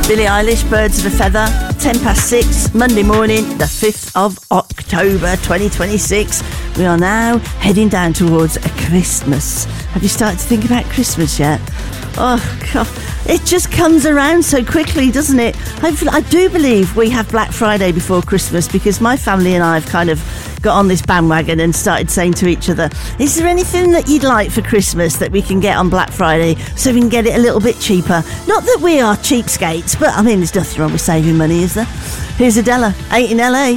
Billie Eilish, Birds of a Feather, 6:10, Monday morning, the 5th of October 2026. We are now heading down towards a Christmas. Have you started to think about Christmas yet? Oh, God. It just comes around so quickly, doesn't it? I do believe we have Black Friday before Christmas, because my family and I have kind of got on this bandwagon and started saying to each other, is there anything that you'd like for Christmas that we can get on Black Friday so we can get it a little bit cheaper? Not that we are cheapskates, but I mean, there's nothing wrong with saving money, is there? Here's Adela, 8 in LA.